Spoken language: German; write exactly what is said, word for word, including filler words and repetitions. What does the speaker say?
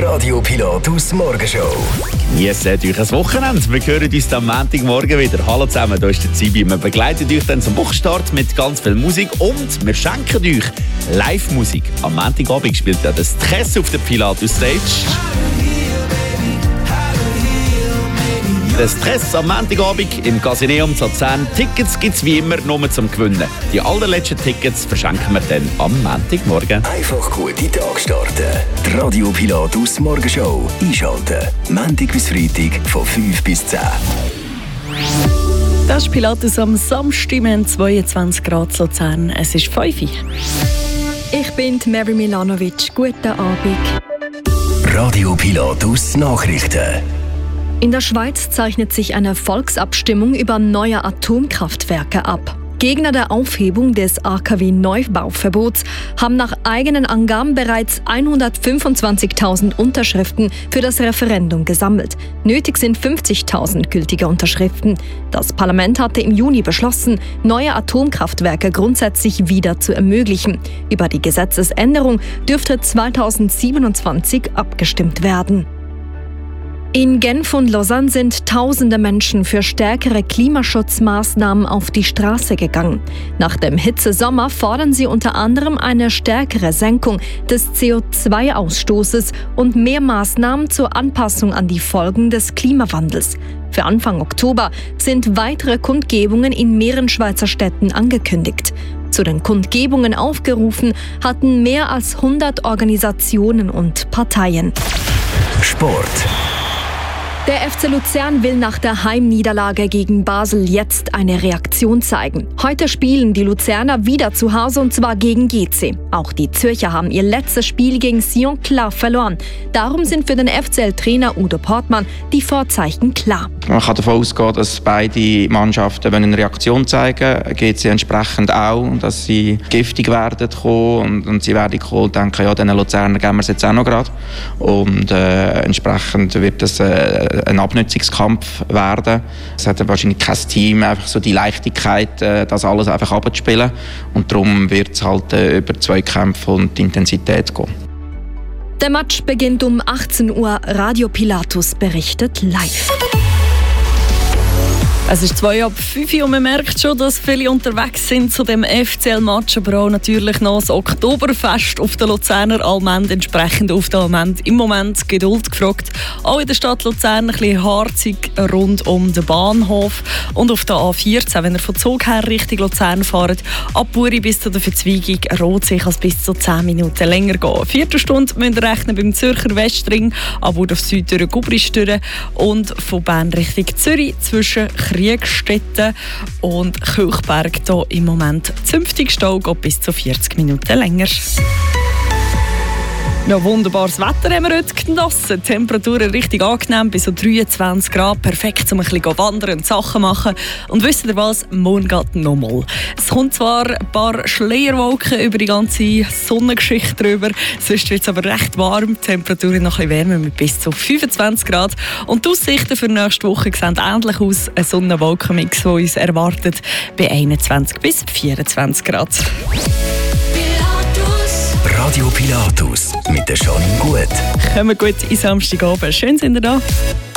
Radio Pilatus Morgenshow. Genießt euch ein Wochenende. Wir hören uns am Montagmorgen wieder. Hallo zusammen, hier ist der Zibi. Wir begleiten euch dann zum Wochenstart mit ganz viel Musik und wir schenken euch Live-Musik. Am Montagabend spielt ja das Stress auf der Pilatus Stage. Der Stress am Montagabend im Casineum Luzern. Tickets gibt es wie immer nur zum Gewinnen. Die allerletzten Tickets verschenken wir dann am Montagmorgen. Einfach gute Tag starten. Die Radio Pilatus Morgenshow einschalten. Montag bis Freitag von fünf bis zehn. Das ist Pilatus am Samstag. Wir haben zweiundzwanzig Grad Luzern. Es ist fünf Uhr. Ich bin Mary Milanovic. Guten Abend. Radio Pilatus Nachrichten. In der Schweiz zeichnet sich eine Volksabstimmung über neue Atomkraftwerke ab. Gegner der Aufhebung des A K W-Neubauverbots haben nach eigenen Angaben bereits hundertfünfundzwanzigtausend Unterschriften für das Referendum gesammelt. Nötig sind fünfzigtausend gültige Unterschriften. Das Parlament hatte im Juni beschlossen, neue Atomkraftwerke grundsätzlich wieder zu ermöglichen. Über die Gesetzesänderung dürfte zweitausendsiebenundzwanzig abgestimmt werden. In Genf und Lausanne sind tausende Menschen für stärkere Klimaschutzmaßnahmen auf die Straße gegangen. Nach dem Hitzesommer fordern sie unter anderem eine stärkere Senkung des C O zwei Ausstoßes und mehr Maßnahmen zur Anpassung an die Folgen des Klimawandels. Für Anfang Oktober sind weitere Kundgebungen in mehreren Schweizer Städten angekündigt. Zu den Kundgebungen aufgerufen hatten mehr als hundert Organisationen und Parteien. Sport. Der F C Luzern will nach der Heimniederlage gegen Basel jetzt eine Reaktion zeigen. Heute spielen die Luzerner wieder zu Hause und zwar gegen G C. Auch die Zürcher haben ihr letztes Spiel gegen Sion klar verloren. Darum sind für den F C L-Trainer Udo Portmann die Vorzeichen klar. Man kann davon ausgehen, dass beide Mannschaften eine Reaktion zeigen, G C entsprechend auch, dass sie giftig werden kommen und, und sie werden kommen und denken, ja, den Luzerner geben wir es jetzt auch noch gerade. Und äh, entsprechend wird das äh, ein Abnutzungskampf werden. Es hat wahrscheinlich kein Team einfach so die Leichtigkeit, äh, das alles einfach abzuspielen und darum wird es halt äh, über Zweikämpfe und die Intensität gehen. Der Match beginnt um achtzehn Uhr. Radio Pilatus berichtet live. Es ist zwei ab fünf Uhr und man merkt schon, dass viele unterwegs sind zu dem F C L-Match, aber auch natürlich noch das Oktoberfest auf der Luzerner Allmend, entsprechend auf der Allmend. Im Moment Geduld gefragt. Auch in der Stadt Luzern ein bisschen harzig rund um den Bahnhof. Und auf der A vierzehn, wenn ihr von Zug her Richtung Luzern fahrt, ab Buri bis zu der Verzweigung rot sich als bis zu zehn Minuten länger gehen. Viertelstunde müsst ihr rechnen beim Zürcher Westring, aber auf Süd durch Gubrist und von Bern Richtung Zürich zwischen Kriegstetten und Kilchberg hier im Moment zünftig Stau, geht bis zu vierzig Minuten länger. Ja, wunderbares Wetter haben wir heute genossen. Die Temperaturen richtig angenehm, bis so dreiundzwanzig Grad. Perfekt, um ein bisschen wandern und Sachen machen. Und wisst ihr was? Morgen geht nochmal. Es kommt zwar ein paar Schleierwolken über die ganze Sonnengeschichte drüber. Sonst wird es aber recht warm. Die Temperaturen noch ein bisschen wärmer mit bis zu fünfundzwanzig Grad. Und die Aussichten für nächste Woche sehen ähnlich aus. Ein Sonnenwolkenmix, der uns erwartet, bei einundzwanzig bis vierundzwanzig Grad. Radio Pilatus mit der Janine Gut. Kommen gut in Samstagabend. Schön sind ihr da.